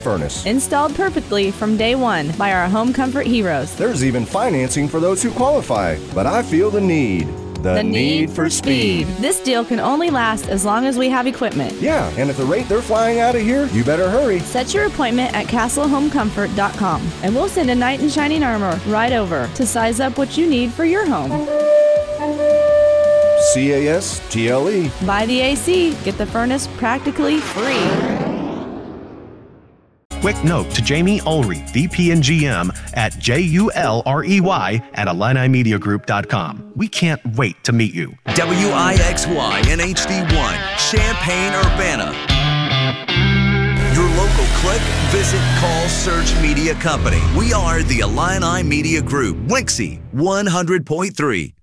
furnace. Installed perfectly from day one by our home comfort heroes. There's even financing for those who qualify, but I feel the need. The need for speed. This deal can only last as long as we have equipment. Yeah, and at the rate they're flying out of here, you better hurry. Set your appointment at castlehomecomfort.com and we'll send a knight in shining armor right over to size up what you need for your home. CASTLE. Buy the AC, get the furnace practically free. Quick note to Jamie Ulrey, VP and GM at JULREY at IlliniMediaGroup.com. We can't wait to meet you. WIXY and HD1, Champaign-Urbana. Your local click, visit, call, search media company. We are the Illini Media Group, WIXY 100.3.